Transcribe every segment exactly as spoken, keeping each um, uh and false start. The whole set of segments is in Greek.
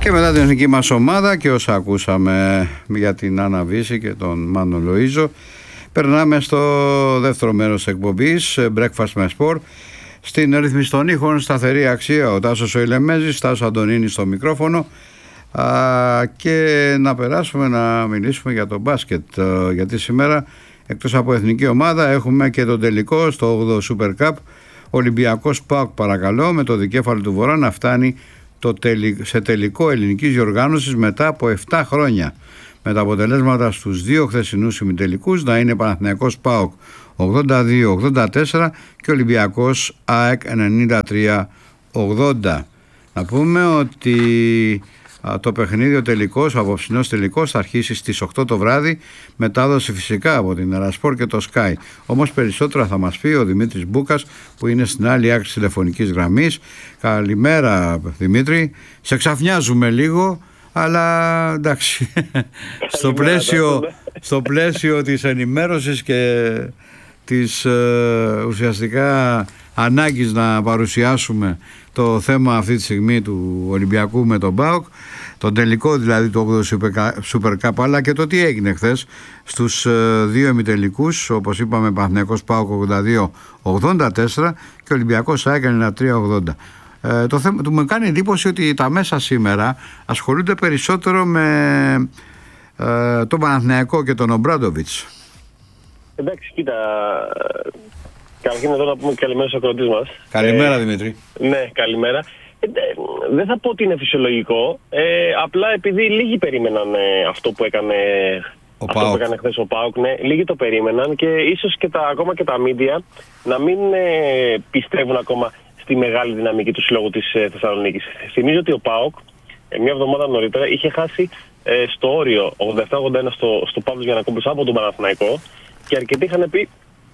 Και μετά την εθνική μας ομάδα και όσα ακούσαμε για την Άννα Βύση και τον Μάνο Λοΐζο, περνάμε στο δεύτερο μέρος εκπομπής Breakfast με Sport. Στην ρύθμιση των ήχων, σταθερή αξία, ο Τάσος ο Ηλεμέζης, Τάσος Αντωνίνη στο μικρόφωνο. Α, και να περάσουμε να μιλήσουμε για το μπάσκετ, α, γιατί σήμερα εκτός από εθνική ομάδα έχουμε και τον τελικό στο όγδοο Super Cup. Ολυμπιακός ΠΑΟΚ, παρακαλώ, με το δικέφαλο του Βορρά να φτάνει το τελι... σε τελικό ελληνικής διοργάνωσης μετά από επτά χρόνια, με τα αποτελέσματα στους δύο χθεσινούς ημιτελικούς να είναι Παναθηναϊκός ΠΑΟΚ ογδόντα δύο ογδόντα τέσσερα και Ολυμπιακός ΑΕΚ ενενήντα τρία ογδόντα. Να πούμε ότι α, το παιχνίδι ο τελικός, ο απόψινός τελικός, θα αρχίσει στις οκτώ το βράδυ, μετάδοση φυσικά από την Ερασπορ και το Sky. Όμως περισσότερα θα μας πει ο Δημήτρης Μπούκας, που είναι στην άλλη άκρη της τηλεφωνικής γραμμής. Καλημέρα Δημήτρη, σε ξαφνιάζουμε λίγο, αλλά εντάξει, στο πλαίσιο, στο πλαίσιο της ενημέρωσης και της ε, ουσιαστικά ανάγκης να παρουσιάσουμε το θέμα αυτή τη στιγμή του Ολυμπιακού με τον ΠΑΟΚ, τον τελικό δηλαδή του όγδοου Super Cup, αλλά και το τι έγινε χθες στους ε, δύο ημιτελικούς, όπως είπαμε Παναθηναϊκός ΠΑΟΚ ογδόντα δύο ογδόντα τέσσερα και Ολυμπιακός ΑΕΚ ενενήντα τρία ογδόντα. Ε, το θέμα του μου κάνει εντύπωση ότι τα μέσα σήμερα ασχολούνται περισσότερο με ε, τον Παναθηναϊκό και τον Ομπράντοβιτς. Εντάξει, κοίτα, καταρχήν εδώ να πούμε καλημέρα στους ακροατές μας. Καλημέρα ε, Δημήτρη. Ναι, καλημέρα. Ε, δεν θα πω ότι είναι φυσιολογικό, ε, απλά επειδή λίγοι περίμεναν ε, αυτό που έκανε, αυτό που έκανε χθες ο ΠΑΟΚ, ναι, λίγοι το περίμεναν και ίσως και τα, ακόμα και τα μίντια να μην ε, πιστεύουν ακόμα στη μεγάλη δυναμική του συλλόγου της ε, Θεσσαλονίκης. Θυμίζω ότι ο ΠΑΟΚ ε, μια εβδομάδα νωρίτερα είχε χάσει ε, στο όριο ογδόντα επτά ογδόντα ένα στο, στο Παύλος Γιαννακόπουλος από τον Παναθηναϊκό και αρκετοί είχαν πει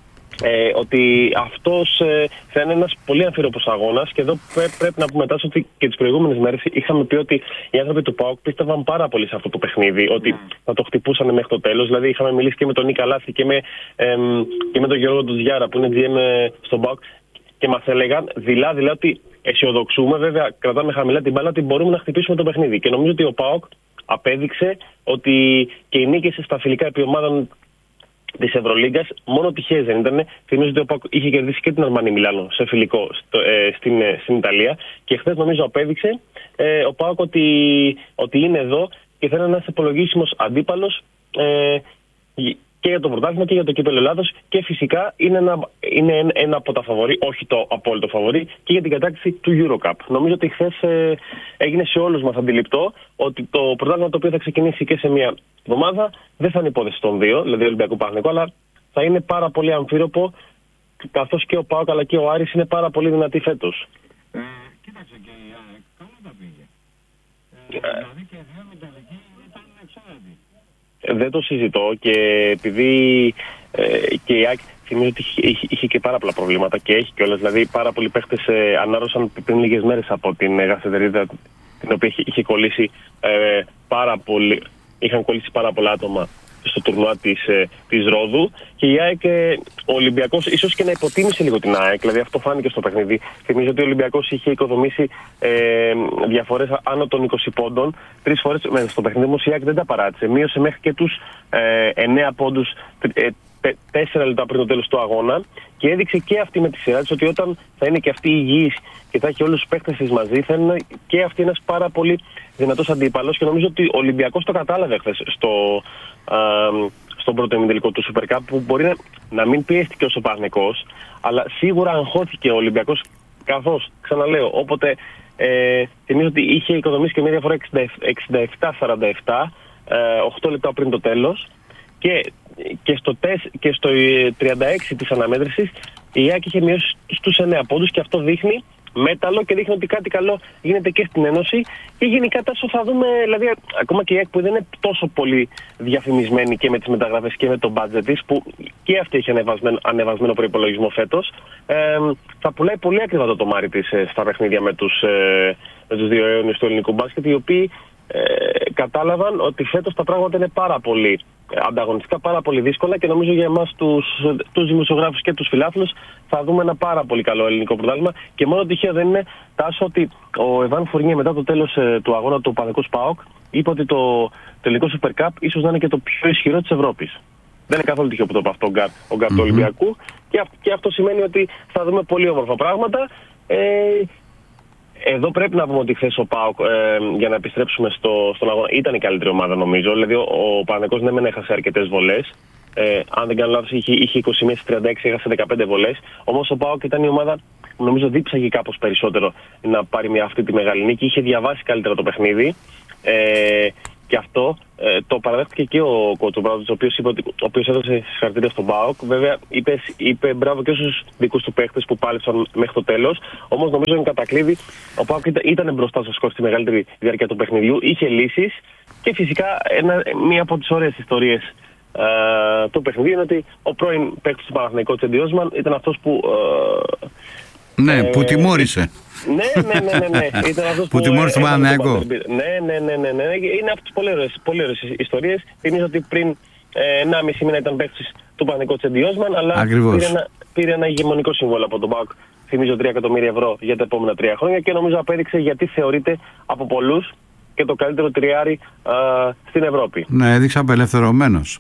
ε, ότι αυτός ε, θα είναι ένας πολύ αμφίροπος αγώνας και εδώ πρέ, πρέπει να πούμε μετά ότι και τις προηγούμενες μέρες είχαμε πει ότι οι άνθρωποι του ΠΑΟΚ πίστευαν πάρα πολύ σε αυτό το παιχνίδι, ότι mm. θα το χτυπούσαν μέχρι το τέλος. Δηλαδή είχαμε μιλήσει και με τον Νίκα Λάθη και με, ε, και με τον Γιώργο Ντουζιάρα που είναι τζι εμ στον ΠΑΟΚ και μας έλεγαν δειλά δειλά ότι αισιοδοξούμε, βέβαια κρατάμε χαμηλά την μπάλα, ότι μπορούμε να χτυπήσουμε το παιχνίδι. Και νομίζω ότι ο ΠΑΟΚ απέδειξε ότι και οι νίκες στα φιλικά επί ομάδων της Ευρωλίγκας μόνο τυχαίες δεν ήταν. Θυμίζω ότι ο ΠΑΟΚ είχε κερδίσει και την Αρμάνι Μιλάνο σε φιλικό στο, ε, στην, ε, στην Ιταλία και χθες νομίζω απέδειξε ε, ο ΠΑΟΚ ότι, ότι είναι εδώ και θα είναι ένας υπολογίσιμος αντίπαλος ε, και για το πρωτάθλημα και για το κύπελλο Ελλάδος και φυσικά είναι ένα, είναι ένα από τα φαβορί, όχι το απόλυτο φαβορί, και για την κατάκτηση του EuroCup. Νομίζω ότι χθες ε, έγινε σε όλους μας αντιληπτό ότι το πρωτάθλημα το οποίο θα ξεκινήσει και σε μια εβδομάδα δεν θα είναι υπόθεση των δύο, δηλαδή Ολυμπιακού Παναθηναϊκού, αλλά θα είναι πάρα πολύ αμφίροπο, καθώς και ο ΠΑΟΚ αλλά και ο Άρης είναι πάρα πολύ δυνατοί φέτος. Ε, κοίταξε και η ΑΕΚ, καλά τα πήγε. Ε, δηλαδή και δύο μεταλλικοί ήταν εξαίρετοι. Δεν το συζητώ και επειδή ε, και η ΑΕΚ θυμίζω ότι είχε, είχε και πάρα πολλά προβλήματα και έχει κιόλας. Δηλαδή πάρα πολλοί παίχτες ε, ανάρρωσαν πριν λίγες μέρες από την Γασεντερίδα, την οποία είχε, είχε κολλήσει ε, πάρα πολύ, είχαν κολλήσει πάρα πολλά άτομα στο τουρνουά της, ε, της Ρόδου και η ΑΕΚ, ε, ο Ολυμπιακός ίσως και να υποτίμησε λίγο την ΑΕΚ, δηλαδή αυτό φάνηκε στο παιχνίδι. Θυμίζω ότι ο Ολυμπιακός είχε οικοδομήσει ε, διαφορές άνω των είκοσι πόντων τρεις φορές στο παιχνίδι, όμως η ΑΕΚ δεν τα παράτησε. Μείωσε μέχρι και τους ε, εννέα πόντους ε, τέσσερα λεπτά πριν το τέλος του αγώνα και έδειξε και αυτή με τη σειρά της ότι όταν θα είναι και αυτή υγιής και θα έχει όλους τους παίκτες της μαζί, θα είναι και αυτή ένας πάρα πολύ δυνατός αντίπαλος και νομίζω ότι ο Ολυμπιακός το κατάλαβε χθες στο, α, στον πρώτο ημιτελικό του Super Cup, που μπορεί να, να μην πιέστηκε όσο Παναθηναϊκός, αλλά σίγουρα αγχώθηκε ο Ολυμπιακός, καθώς, ξαναλέω, όποτε ε, θυμίζω ότι είχε οικοδομήσει και μια διαφορά εξήντα επτά σαράντα επτά, ε, οκτώ λεπτά πριν το τέλος. Και, και, στο τεσ, και στο τριάντα έξι της αναμέτρησης η ΑΕΚ είχε μειώσει στους εννέα πόντους και αυτό δείχνει μέταλλο και δείχνει ότι κάτι καλό γίνεται και στην Ένωση και γενικά τόσο θα δούμε, δηλαδή ακόμα και η ΑΕΚ που δεν είναι τόσο πολύ διαφημισμένη και με τις μεταγραφές και με το μπάτζετ της, που και αυτή έχει ανεβασμένο, ανεβασμένο προϋπολογισμό φέτος, ε, θα πουλάει πολύ ακριβά το τομάρι της ε, στα παιχνίδια με τους, ε, με τους δύο αιώνες του ελληνικού μπάσκετ, οι οποίοι Ε, κατάλαβαν ότι φέτος τα πράγματα είναι πάρα πολύ ανταγωνιστικά πάρα πολύ δύσκολα και νομίζω για εμάς τους, τους δημοσιογράφους και τους φιλάθλους θα δούμε ένα πάρα πολύ καλό ελληνικό πρωτάθλημα. Και μόνο τυχαίο δεν είναι, Τάσο, ότι ο Εβάν Φουρνιέ μετά το τέλος ε, του αγώνα του Παναθηναϊκού ΠΑΟΚ είπε ότι το τελικό Super Cup ίσως να είναι και το πιο ισχυρό της Ευρώπης. Δεν είναι καθόλου τυχαίο που το είπε αυτό ο γκάρ, ο γκάρ mm-hmm. του Ολυμπιακού και, αυ- και αυτό σημαίνει ότι θα δούμε πολύ όμορφα πράγματα. Ε, Εδώ πρέπει να πούμε ότι χθες ο ΠΑΟΚ, ε, για να επιστρέψουμε στο, στον αγώνα, ήταν η καλύτερη ομάδα νομίζω. Δηλαδή ο, ο Παναθηναϊκός ναι μεν έχασε αρκετές βολές. Ε, αν δεν κάνω λάθος είχε, είχε είκοσι μία στις τριάντα έξι, έχασε δεκαπέντε βολές. Όμως ο ΠΑΟΚ ήταν η ομάδα που νομίζω δίψαγε κάπως περισσότερο να πάρει μια αυτή τη μεγάλη νίκη. Είχε διαβάσει καλύτερα το παιχνίδι. Ε, Και αυτό ε, το παραδέχτηκε και ο Κοτσομπράδος, ο οποίος είπε ότι, ο οποίος έδωσε συγχαρητήρια στον ΠΑΟΚ. Βέβαια, είπε, είπε μπράβο και στους δικούς του παίχτες που πάλεψαν μέχρι το τέλος. Όμως, νομίζω είναι κατακλείδη. Ο ΠΑΟΚ ήταν, ήταν μπροστά στο σκορ στη μεγαλύτερη διάρκεια του παιχνιδιού. Είχε λύσεις και φυσικά ένα, μία από τις ωραίες ιστορίες ε, του παιχνιδιού είναι ότι ο πρώην παίκτης του Παναθηναϊκού, Τσέντι Όσμαν, ήταν αυτός που. Ε, Ναι, ε, που τιμώρησε. Ναι, ναι, ναι, ναι, ναι. Ήταν αυτός που τιμώρησε τον Παναθηναϊκό. Ναι, ναι, ναι, ναι, ναι. Είναι από τις πολύ ωραίες, πολύ ωραίες ιστορίες. Θυμίζω ότι πριν ε, ένα μισή μήνα ήταν παίκτης του Παναθηναϊκού Τσέντι Όσμαν, αλλά πήρε ένα, πήρε ένα ηγεμονικό συμβόλαιο από τον ΠΑΟΚ. Θυμίζω τρία εκατομμύρια ευρώ για τα επόμενα τρία χρόνια και νομίζω απέδειξε γιατί θεωρείται από πολλούς και το καλύτερο τριάρι α, στην Ευρώπη. Ναι, έδειξε απελευθερωμένος.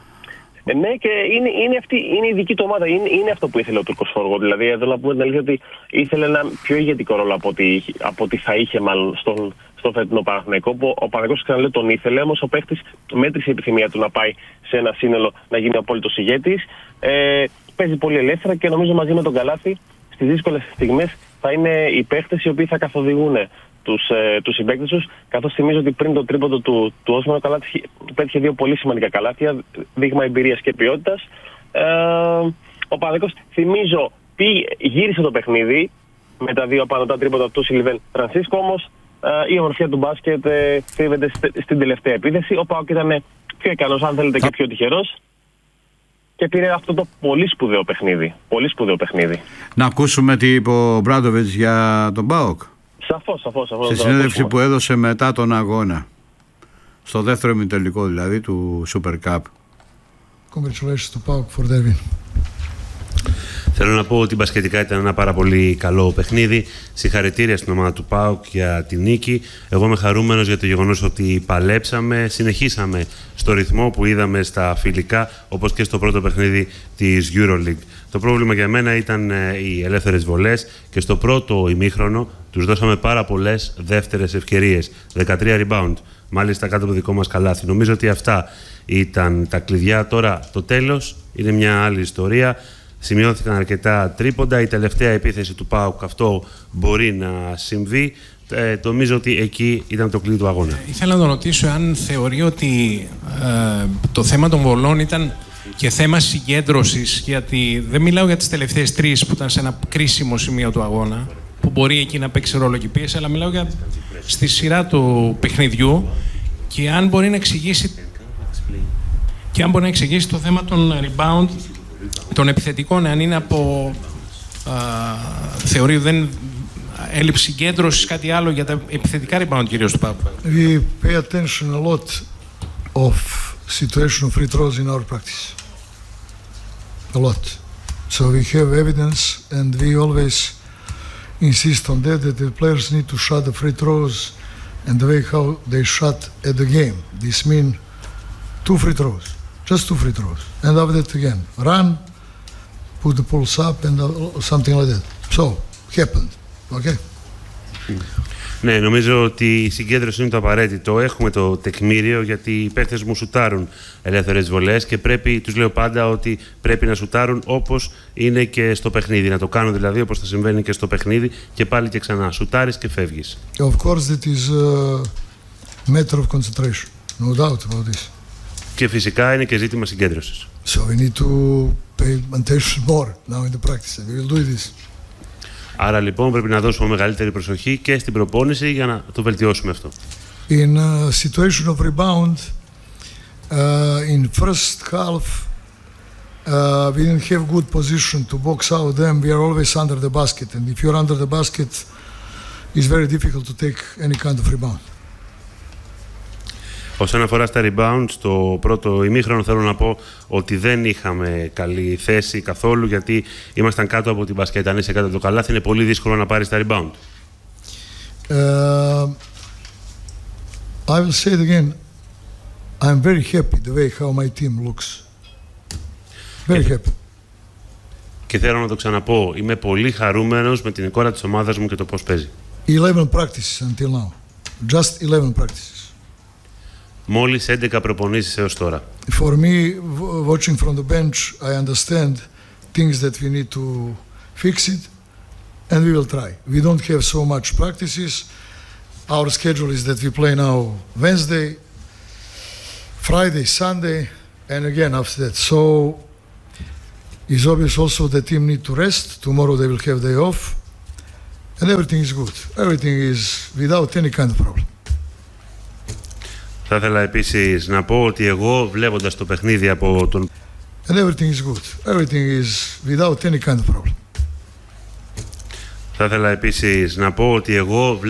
Ε, ναι, και είναι, είναι, αυτή, είναι η δική του ομάδα. Είναι, είναι αυτό που ήθελε ο Τούρκος Φόργο. Δηλαδή, εδώ να πούμε την αλήθεια ότι ήθελε ένα πιο ηγετικό ρόλο από ό,τι, από ό,τι θα είχε μάλλον στον, στο φετινό Παναθηναϊκό. Που ο Παναθηναϊκός, ξαναλέω, τον ήθελε, όμως ο παίχτης μέτρησε η επιθυμία του να πάει σε ένα σύνολο να γίνει ο απόλυτος ηγέτης. Ε, παίζει πολύ ελεύθερα και νομίζω μαζί με τον Καλάθι στις δύσκολες στιγμές θα είναι οι παίχτες οι οποίοι θα καθοδηγούν τους, ε, τους συμπαίκτες τους, καθώς θυμίζω ότι πριν το τρίποντο του, του Όσμαν ο Καλάθης πέτυχε δύο πολύ σημαντικά καλάθια, δείγμα εμπειρίας και ποιότητας. Ε, ο Παναθηναϊκός, θυμίζω, πήγε, γύρισε το παιχνίδι με τα δύο απανωτά τρίποντα του Σιλβέν Φρανσίσκο, όμως ε, η ομορφιά του μπάσκετ ε, κρύβεται στην τελευταία επίθεση. Ο ΠΑΟΚ ήταν πιο ικανός, αν θέλετε, και πιο τυχερός. Και πήρε αυτό το πολύ σπουδαίο παιχνίδι. Πολύ σπουδαίο παιχνίδι. Να ακούσουμε τι είπε ο Μπράντοβιτς για τον ΠΑΟΚ. Σαφώς, σαφώς, σαφώς. Στη συνέντευξη που έδωσε μετά τον αγώνα. Στο δεύτερο ημιτελικό δηλαδή του Super Cup. Congratulations to PAOK for their win. Θέλω να πω ότι μπασκετικά ήταν ένα πάρα πολύ καλό παιχνίδι. Συγχαρητήρια στην ομάδα του ΠΑΟΚ για τη νίκη. Εγώ είμαι χαρούμενος για το γεγονός ότι παλέψαμε, συνεχίσαμε στο ρυθμό που είδαμε στα φιλικά, όπως και στο πρώτο παιχνίδι της EuroLeague. Το πρόβλημα για μένα ήταν οι ελεύθερες βολές και στο πρώτο ημίχρονο τους δώσαμε πάρα πολλές δεύτερες ευκαιρίες. δεκατρία rebound, μάλιστα κάτω από το δικό μας καλάθι. Νομίζω ότι αυτά ήταν τα κλειδιά. Τώρα το τέλος είναι μια άλλη ιστορία. Σημειώθηκαν αρκετά τρίποντα. Η τελευταία επίθεση του ΠΑΟΚ, αυτό μπορεί να συμβεί. Ε, νομίζω ότι εκεί ήταν το κλειδί του αγώνα. Ήθελα να τον ρωτήσω αν θεωρεί ότι ε, το θέμα των βολών ήταν και θέμα συγκέντρωσης, γιατί δεν μιλάω για τις τελευταίες τρεις που ήταν σε ένα κρίσιμο σημείο του αγώνα, που μπορεί εκεί να παίξει ρόλο και πίεση, αλλά μιλάω για στη σειρά του παιχνιδιού και αν μπορεί να εξηγήσει, και αν μπορεί να εξηγήσει το θέμα των rebound, των επιθετικών, αν είναι από α, θεωρεί δεν έλλειψη συγκέντρωσης, κάτι άλλο για τα επιθετικά rebound κυρίως του ΠΑΟΚ. We pay attention a lot of situation of free throws in our practice. A lot. So we have evidence and we always insist on that, that the players need to shot the free throws and the way how they shot at the game. This means two free throws. Just two free throws. And after that again, run, put the pulse up and something like that. So, happened. Okay? Ναι, νομίζω ότι η συγκέντρωση είναι το απαραίτητο. Έχουμε το τεκμήριο γιατί οι παίκτες μου σουτάρουν ελεύθερες βολές και πρέπει, τους λέω πάντα ότι πρέπει να σουτάρουν όπως είναι και στο παιχνίδι. Να το κάνουν δηλαδή όπως θα συμβαίνει και στο παιχνίδι και πάλι και ξανά. Σουτάρεις και φεύγεις. Of course, it is a matter of concentration. No doubt about this. Και φυσικά είναι και ζήτημα συγκέντρωσης. So we need to pay attention more now in the practice. We will do this. Άρα λοιπόν πρέπει να δώσουμε μεγαλύτερη προσοχή και στην προπόνηση για να το βελτιώσουμε αυτό. In a situation of rebound, uh, in first half, uh, we didn't have good position to box out them. We are always under the basket, and if you're under the basket, it's very difficult to take any kind of rebound. Όσον αφορά στα rebound, στο πρώτο ημίχρονο θέλω να πω ότι δεν είχαμε καλή θέση καθόλου, γιατί ήμασταν κάτω από την μπασκετ. Αν είσαι κάτω από το καλάθι, είναι πολύ δύσκολο να πάρεις τα rebound. Uh, I will say it again. I'm very happy the way how my team looks. Very happy. Και θέλω να το ξαναπώ, είμαι πολύ χαρούμενος με την εικόνα της ομάδας μου και το πώς παίζει. eleven practices until now. Just eleven practices. Μόλις έντεκα προπονήσεις έως τώρα. For me, watching from the bench, I understand things that we need to fix it, and we will try. We don't have so much practices. Our schedule is that we play now Wednesday, Friday, Sunday, and again after that. So it's obvious also the team need to rest. Tomorrow they will have day off, and everything is good. Everything is without any kind of problem. Θα ήθελα επίσης να πω ότι εγώ βλέποντας το παιχνίδι από τον... And everything is good. Everything is without any kind of problem. Θα ήθελα επίσης να πω ότι εγώ